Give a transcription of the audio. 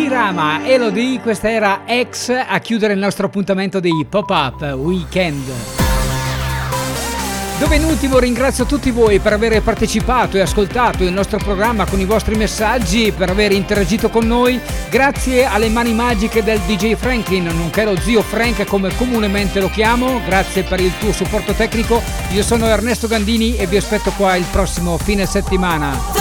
Rama, Elodie, questa era X a chiudere il nostro appuntamento di Pop-Up Weekend. Dove in ultimo ringrazio tutti voi per aver partecipato e ascoltato il nostro programma con i vostri messaggi, per aver interagito con noi. Grazie alle mani magiche del DJ Franklin, nonché lo zio Frank come comunemente lo chiamo. Grazie per il tuo supporto tecnico. Io sono Ernesto Gandini e vi aspetto qua il prossimo fine settimana.